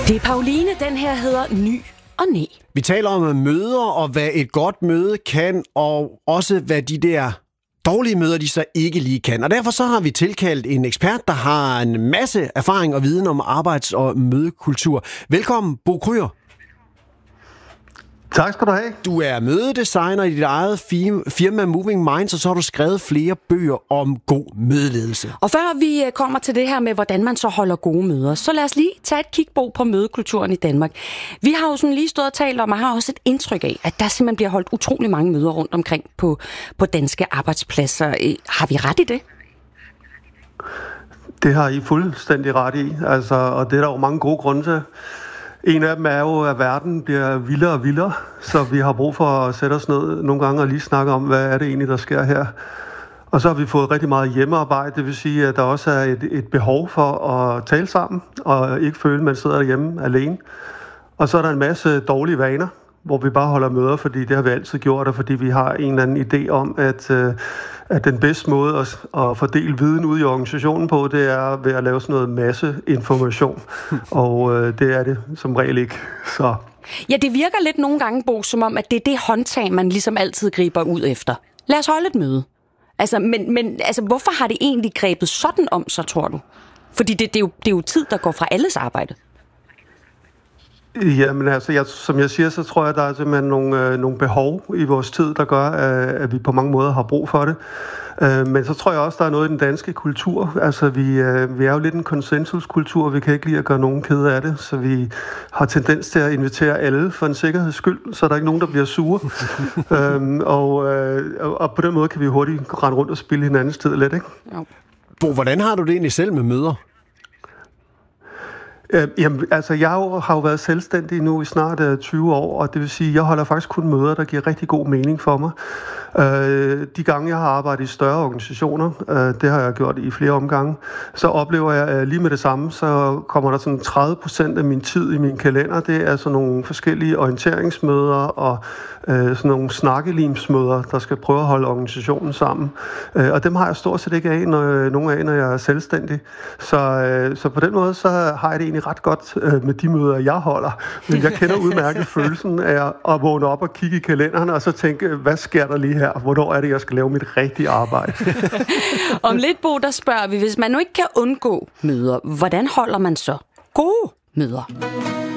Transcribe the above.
Det er Pauline, den her hedder Ny og Næ. Vi taler om møder og hvad et godt møde kan, og også hvad de der dårlige møder, de så ikke lige kan. Og derfor så har vi tilkaldt en ekspert, der har en masse erfaring og viden om arbejds- og mødekultur. Velkommen, Bo Kryer. Tak skal du have. Du er mødedesigner i dit eget firma Moving Minds, og så har du skrevet flere bøger om god mødeledelse. Og før vi kommer til det her med, hvordan man så holder gode møder, så lad os lige tage et kig på mødekulturen i Danmark. Vi har jo sådan lige stået og talt om, og har også et indtryk af, at der simpelthen bliver holdt utrolig mange møder rundt omkring på danske arbejdspladser. Har vi ret i det? Det har I fuldstændig ret i, og det er der jo mange gode grunde til. En af dem er jo, at verden bliver vildere og vildere, så vi har brug for at sætte os ned nogle gange og lige snakke om, hvad er det egentlig, der sker her. Og så har vi fået rigtig meget hjemmearbejde, det vil sige, at der også er et behov for at tale sammen, og ikke føle, at man sidder derhjemme alene. Og så er der en masse dårlige vaner, hvor vi bare holder møder, fordi det har vi altid gjort, og fordi vi har en eller anden idé om, at den bedste måde at fordele viden ud i organisationen på, det er ved at lave sådan noget masse information. Og det er det som regel ikke. Så. Ja, det virker lidt nogle gange, Bo, som om, at det er det håndtag, man ligesom altid griber ud efter. Lad os holde et møde. Men hvorfor har det egentlig grebet sådan om sig, tror du? Fordi det er jo tid, der går fra alles arbejde. Jamen som jeg siger, så tror jeg, der er simpelthen nogle behov i vores tid, der gør, at vi på mange måder har brug for det. Men så tror jeg også, der er noget i den danske kultur. Altså, vi er jo lidt en konsensuskultur, vi kan ikke lide at gøre nogen kede af det, så vi har tendens til at invitere alle for en sikkerheds skyld, så der er ikke nogen, der bliver sure. Og på den måde kan vi hurtigt rende rundt og spille hinandens tid lidt, ikke? Jo. Bo, hvordan har du det egentlig selv med møder? Jeg har jo været selvstændig nu i snart 20 år, og det vil sige, at jeg holder faktisk kun møder, der giver rigtig god mening for mig. De gange, jeg har arbejdet i større organisationer, det har jeg gjort i flere omgange, så oplever jeg lige med det samme, så kommer der sådan 30% af min tid i min kalender. Det er sådan nogle forskellige orienteringsmøder og sådan nogle snakkelimsmøder, der skal prøve at holde organisationen sammen. Og dem har jeg stort set ikke af, når jeg er selvstændig. Så på den måde, så har jeg det egentlig ret godt med de møder, jeg holder. Men jeg kender udmærket følelsen af at vågne op og kigge i kalenderen, og så tænke, hvad sker der lige her? Hvornår er det, jeg skal lave mit rigtige arbejde? Om lidt, Bo, der spørger vi, hvis man nu ikke kan undgå møder, hvordan holder man så gode møder?